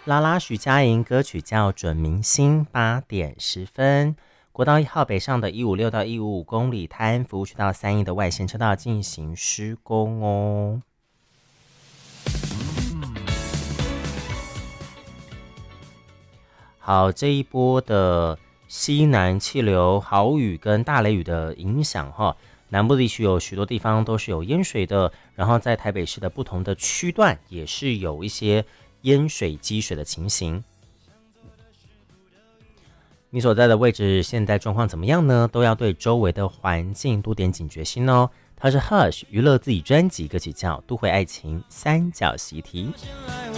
啦啦徐佳莹，歌曲叫《准明星》，8:10。国道1号北上的156到155公里，泰安服务区到3义的外线车道进行施工哦。好，这一波的西南气流、豪雨跟大雷雨的影响哈，南部地区有许多地方都是有淹水的，然后在台北市的不同的区段也是有一些淹水积水的情形。你所在的位置现在状况怎么样呢？都要对周围的环境多点警觉心哦。它是 Hush 娱乐自己专辑，歌曲叫《都会爱情三角习题》。